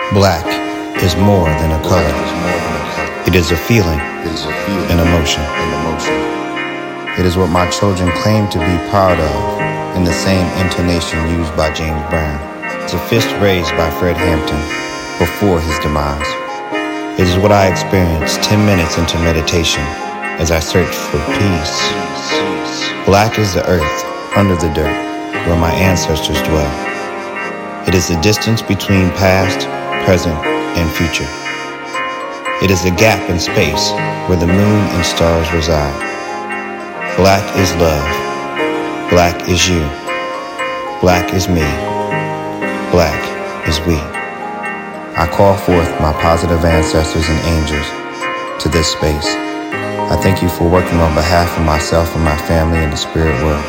Black is more than a color. It is a feeling, an emotion. It is what my children claim to be proud of, in the same intonation used by James Brown. It's a fist raised by Fred Hampton before his demise. It is what I experienced 10 minutes into meditation as I searched for peace. Black is the earth under the dirt where my ancestors dwell. It is the distance between past, present, and future. It is the gap in space where the moon and stars reside. Black is love. Black is you. Black is me. Black is we. I call forth my positive ancestors and angels to this space. I thank you for working on behalf of myself and my family in the spirit world.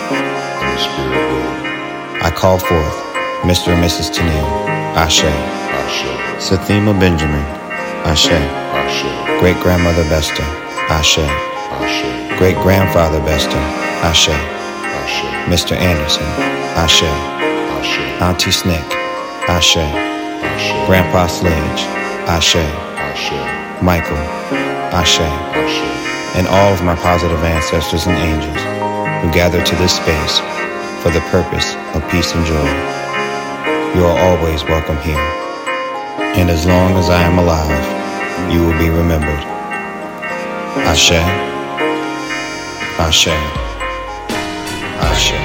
I call forth Mr. and Mrs. Tennille, Ashe. Sathima Benjamin, Ashe. Great-grandmother Bester, Ashe. Great-grandfather Bester, Ashe. Mr. Anderson, Ashe. Auntie Snick, Ashe. Grandpa Sledge, Ashe. Michael, Ashe. And all of my positive ancestors and angels who gather to this space for the purpose of peace and joy. You are always welcome here. And as long as I am alive, you will be remembered. Ashe. Ashe. Ashe.